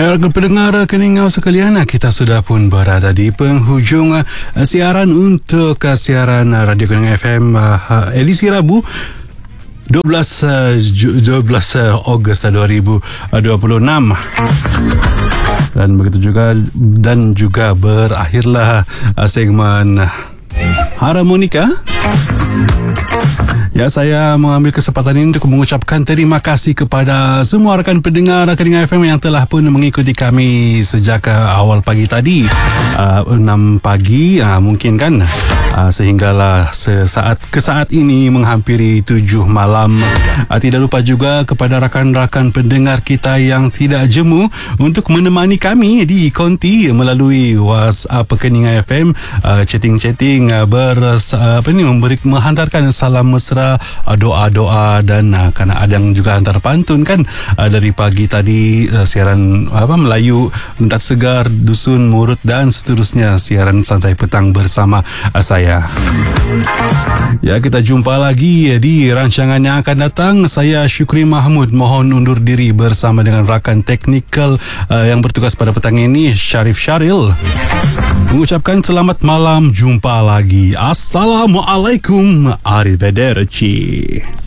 Pendengar keningau sekalian, kita sudah pun berada di penghujung siaran untuk siaran Radio Keningau FM edisi Rabu 12 Ogos 2026. Dan begitu juga berakhirlah segmen Harmonika. Ya, saya mengambil kesempatan ini untuk mengucapkan terima kasih kepada semua rakan pendengar Keningau FM yang telah pun mengikuti kami sejak awal pagi tadi, 6 pagi mungkin kan, sehinggalah saat ini menghampiri 7 malam. Tidak lupa juga kepada rakan-rakan pendengar kita yang tidak jemu untuk menemani kami di konti melalui WhatsApp Keningau FM, chatting menghantarkan salam mesra, doa-doa, dan kadang juga hantar pantun kan, dari pagi tadi, siaran Melayu, Mentak Segar, Dusun, Murut, dan seterusnya, siaran santai petang bersama saya. Ya, kita jumpa lagi di rancangan yang akan datang. Saya Syukri Mahmud mohon undur diri bersama dengan rakan teknikal yang bertugas pada petang ini, Syarif Syaril, mengucapkan selamat malam, jumpa lagi. Assalamualaikum, arrivederci.